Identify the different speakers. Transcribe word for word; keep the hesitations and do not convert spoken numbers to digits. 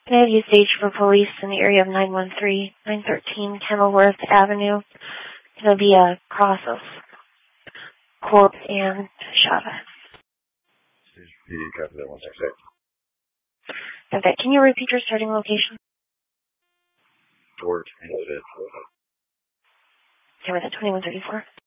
Speaker 1: I have you staged for police in the area of nine one three, nine thirteen Kenilworth Avenue. It'll be a cross of Court and Chavez.
Speaker 2: P D, copy that, one six six.
Speaker 1: Okay, can you repeat your starting location?
Speaker 2: Court and Fifth.
Speaker 1: Okay, with a twenty-one thirty-four.